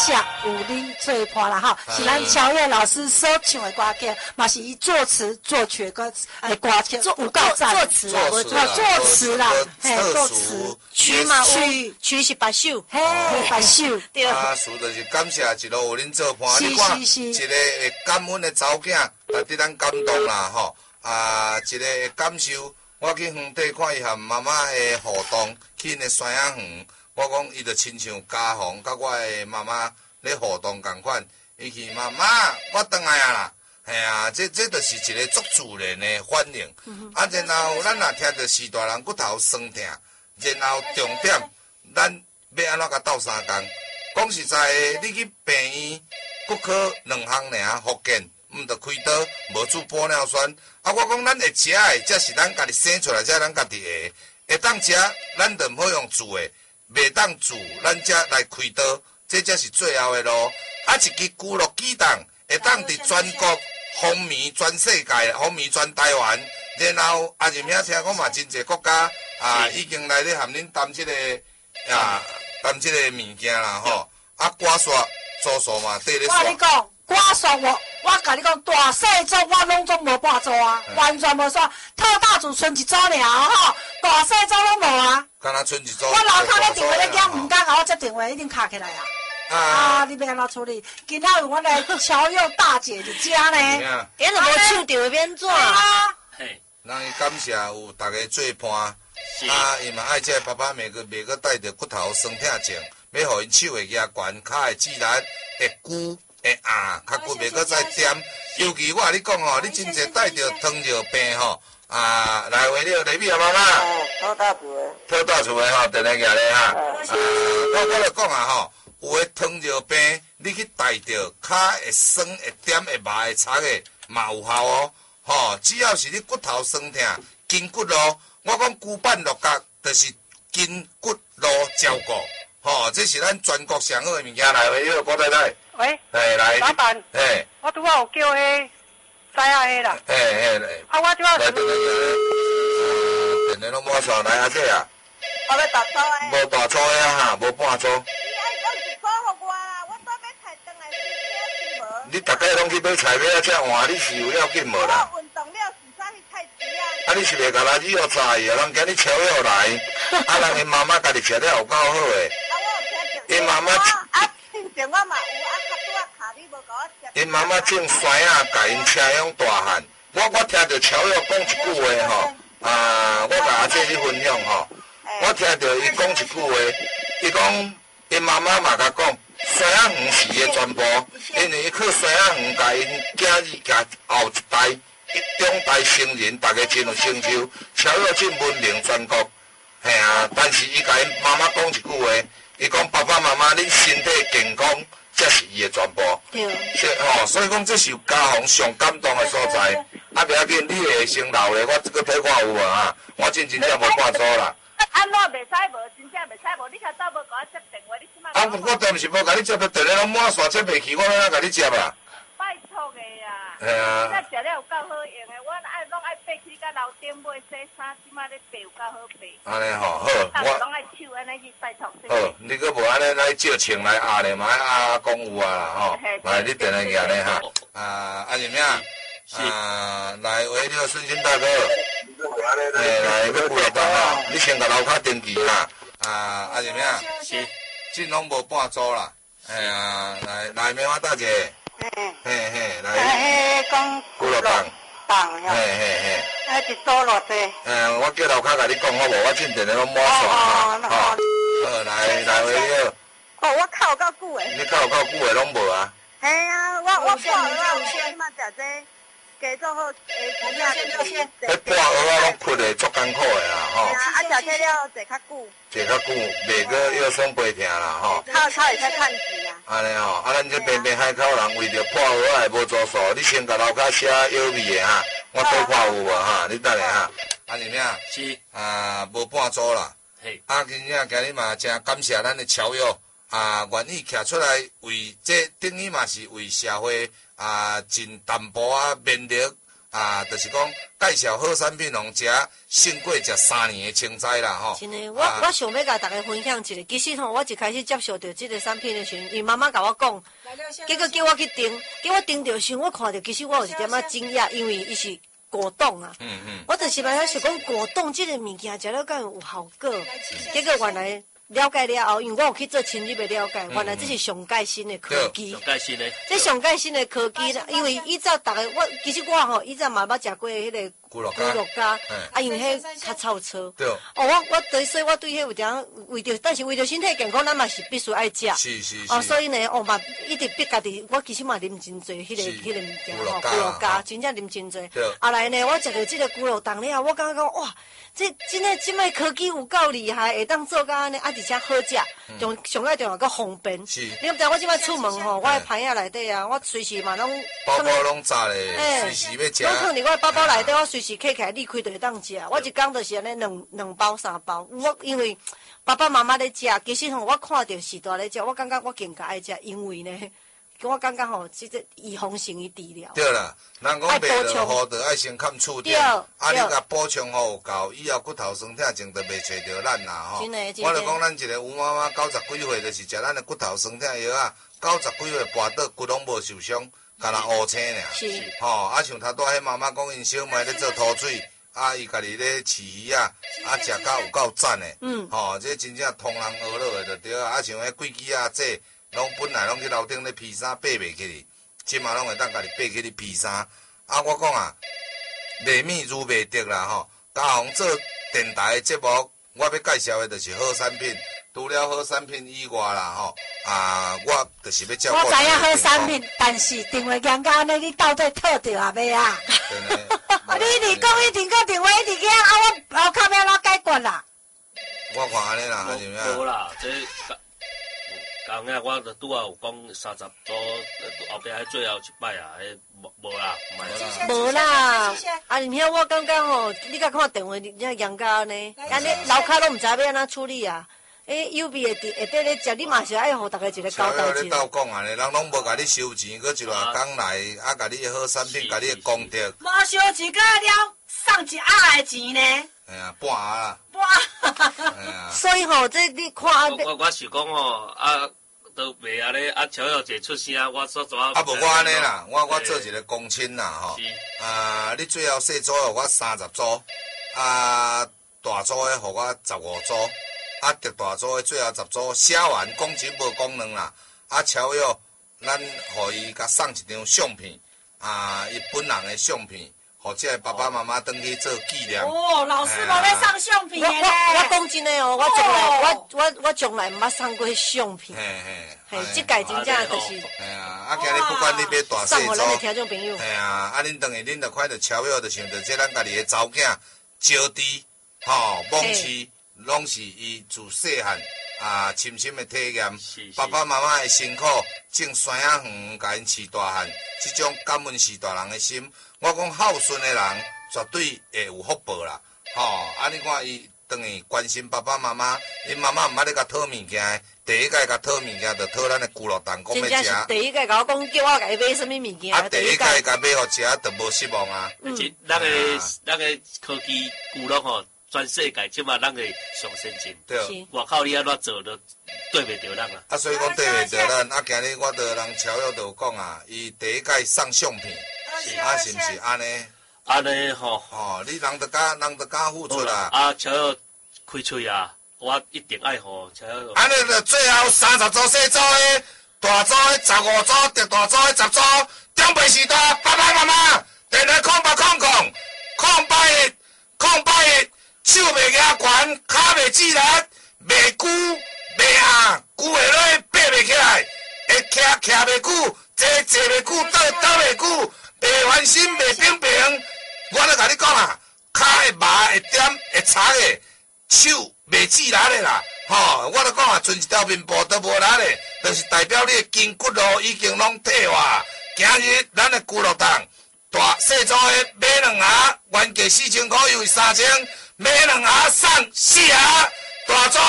下有恁做伴啦哈，是咱乔叶老师所唱的歌曲，嘛是伊作词作曲的歌曲，有够赞。作词啦，作词啦，嘿，作词曲嘛，曲是把手， 嘿，把手对。 词就是感谢一路有恁做伴，你看一个会感恩的查某囝，对咱感动啦吼，一个会感受。我去园地看伊和妈妈的互动，去因的山仔园。我讲，伊就亲像家访，甲我的妈妈咧互动共款。伊去妈妈，我回来啊啦，系啊，这就是一个足自然的反应。然后咱若听着是大人骨头酸痛，然后重点，咱要安怎甲斗相共？讲实在的，你去病院，骨科2项尔，福建，毋着开刀，无煮玻尿酸。我讲咱会食的，才是咱家己生出来，才咱家己的。会当食，咱着毋好用煮的。袂当煮，咱才来开刀，这才是最后的路。一支巨鹿机动会当伫全国风靡全世界，风靡全台湾。然后阿任遐听讲嘛，真侪国家已经来咧含恁担即个担即个物件啦吼。歌刷做数嘛，对咧刷。我跟你讲， 歌刷我甲你讲，大细组我拢总无半组啊，完全无刷。特大组剩一组尔吼，大细组拢无啊。 敢若剩一组。 我楼骹咧电话咧讲，毋敢甲我接电话，一定卡起来啊！你要安怎处理？今仔有阮来乔佑大姐伫遮呢， 因怎么手着边做啊？ 嘿，咱感谢有大家做伴，伊嘛爱这爸爸袂个带着骨头酸痛症，要互因手会举悬，脚会自然会鼓会硬，较骨袂个再点。尤其我甲你讲吼，你真侪带着糖尿病吼。来话了，雷米啊妈妈，讨大厝的吼，电来举咧哈。我就讲啊吼，有诶糖尿病，你去带着脚会酸、会点、会麻、会擦的，嘛有效哦。吼，只要是你骨头酸痛、筋骨路，我讲骨板落角，就是筋骨路照顾。吼，这是咱全国上好的物件。来话了，郭太太。 喂。 来。 老板。 嘿。 我拄仔有叫迄。知啊，迄啦。我即摆来电话拢满线来阿姐啊。 我要大粗的。 无大粗的哈，无半粗。 你爱讲一粗互我啦，我准备菜转来试车无。 你逐家拢去买菜买啊，遮换你是有要紧无啦？ 我运动了是啥去菜市啊？ 你是袂甲咱以后炸伊啊？人今日超友来，人因妈妈家己食了有够好诶。 我有听着。 因妈妈。 之前我嘛有较拄仔卡你无甲我食。 因妈妈种酸啊，甲因车养大汉。我听着超友讲一句话吼，我甲阿姐去分享吼，我听着伊讲一句话，伊讲因妈妈嘛甲讲，酸仔园是伊的全部，因为伊靠酸仔园甲因囝儿甲后一代、中代成人，大家真有成就，超友真闻名全国，嘿啊！但是伊甲因妈妈讲一句话，伊讲爸爸妈妈，恁身体健康。才是伊的全部，所以讲这是家访上感动的所在。不要紧，你会先留咧，我这个睇看有无啊？我真正无半组啦。 安怎袂使无？真正袂使无？你较早无甲我接电话，你即摆。 我当时无甲你接，电话拢满线接袂去，我哪甲你接啊？ 拜托的呀！ 系啊。 咱食了有够好用的，我拢爱爬去甲楼顶买洗衫，即摆咧爬有够好爬。 安尼吼，好，我拢爱手安尼去拜托。 好，你搁无安尼来借穿来压咧嘛？讲有啊吼，来你电来举咧哈。阿任呀，来为了顺心大哥，来要几动啊？你先甲楼骹登记哈。阿任呀，是，真拢无半组啦。来棉花大姐。嘿，来。 讲。 几落档？ 档呀。 嘿。 一组偌济？ 我叫楼骹甲你讲好无？我进电话拢满线哈。好，来为了。 我靠有够久诶。 你靠有够久诶，拢无啊？ 系啊，我破蚵仔有先嘛食这加做好诶， 迄破蚵仔拢缺诶足艰苦诶啦，吼。 食这了坐较久。 坐较久，袂个腰酸背痛啦，吼。 靠会使趁钱啊。 安尼吼，咱这边边海口人为着破蚵仔无做数，你先甲楼骹写腰味诶哈，我多看有无哈？你等下哈。安尼咩？是无半组啦。嘿。今日今日嘛真感谢咱的超友。愿意徛出来为这等于嘛是为社会尽淡薄勉励就是讲介绍好产品互食，胜过食3年的青菜啦吼。 真的，我想要甲大家分享一个，其实吼，我一开始接受到这个产品的时候，伊妈妈甲我讲，结果叫我去订，叫我订到时，我看到其实我有一点仔惊讶，因为伊是果冻啊。我就是来想讲果冻这个物件食了敢有效果，结果原来。了解了后，因为我有去做深入的了解，原来这是上盖新的科技。 上盖新的。 这上盖新的科技啦，因为以前大家其实我吼以前嘛捌食过迄个骨肉咖，因为迄较臭臭。 对。 所以我对迄有点但是为着身体健康，咱嘛是必须爱食。 是。 所以呢，嘛一直逼家己，我其实嘛啉真侪迄个物件吼，骨肉咖，真正啉真侪。后来呢，我食到这个骨肉冻了，我感觉讲哇，即摆科技有够厉害，会当做到安尼，而且好食，上爱重要个方便。 是。 你毋知我即摆出门吼，我的牌仔内底啊，我随时嘛拢包包拢炸咧，随时要食。 拢放伫我包包内底，我随时开起来，你开就会当食。我一工就是安尼两包3包。我因为爸爸妈妈咧食，其实吼我看到时代咧食，我感觉我更加爱食，因为呢。我感觉吼，即个预防胜于治疗。 对啦，人讲卖落雨就爱先看触点，你甲补充好有够，以后骨头酸痛前就袂找着咱啦吼。我就讲咱一个吴妈妈90几岁，就是食咱的骨头酸痛药啊，90几岁跋倒骨拢无受伤，干那乌青尔。 是。 吼，像头拄迄妈妈讲，因小妹咧做土水，伊家己咧饲鱼啊，食甲有够赞的。吼，这真正通人学落的就对啊，像迄贵鸡啊这。拢本来拢去楼顶咧披衫爬袂起哩，即马拢会当家己爬起哩披衫。我讲啊，卖米如卖竹啦吼。嘉宏做电台的节目，我要介绍的就是好产品。除了好产品以外啦吼，我就是要照顾。 我知影好产品，但是电话讲到安尼，你到底套着啊未啊？你讲一定个电话一直响，我后脚要哪解决啦？ 我看安尼啦，是毋是？ 无啦，这。刚才我拄仔有讲30组，后壁迄最后一摆啊，迄无啦， 无啦。你遐我感觉吼，你甲看电话，你杨家呢？安尼楼骹拢毋知要安怎处理啊？有味会得咧食，你嘛是爱互大家一个交代一下。 斗讲安尼，人拢无甲你收钱，搁一偌工来，甲你好产品，甲你功德。 无收钱，搁了送一盒的钱呢？ 哎呀，半盒啦。 所以吼，这你看。 我是讲吼都袂安尼，乔小姐出声，我所做无我安尼啦，我做一个公亲啦吼。你最后细组互我30组，大组的互我15组，特大组的最后10组，写完公亲无功能啦。乔小，咱互伊甲送一张相片，伊本人的相片。或者爸爸妈妈登去做纪念。 老师无咧送相片的咧。 我讲真的哦，我从来毋捌送过相片。即届真正就是。 今日不管你要大细组。 送互咱的听众朋友。 恁等下恁就看到超越，就想到这咱家己的查某囝，招娣，蒙氏，拢是伊自细汉深深的体验。爸爸妈妈的辛苦，种山仔园，甲因饲大汉，这种感恩是大人的心。我讲孝顺的人绝对会有福报啦，你看伊当于关心爸爸妈妈，因妈妈毋捌咧甲讨物件，第一届甲讨物件就讨咱的骨肉蛋讲要食。 真正是第一届甲我讲叫我甲伊买什么物件。 第一届甲买互食，就无失望啊。 咱的科技骨肉吼，全世界即马咱个上先进。 对。 外口你安怎做都对袂着咱啊。 所以讲对袂着咱，今日我着人超友就讲伊第一届送相片。是毋是安尼？ 安尼吼， 你人得敢付出啦。 超友开喙啊，我一定爱互超友。 安尼就最后30组细组的，大组的15组，特大组的10组，长辈时代爸爸妈妈，电话0800，手袂举悬，脚袂自力，袂久袂硬，久下来爬袂起来，会徛袂久，坐袂久，倒袂久。袂翻身，袂平平，我咧甲你讲啦，脚会麻，会点，会擦的，手袂自力的啦，我咧讲剩一条面部都无力的，就是代表你的筋骨咯已经拢退化。今日咱的骨肉蛋，大细组的买2盒，原价4000块，又3千，买2盒送4盒，大组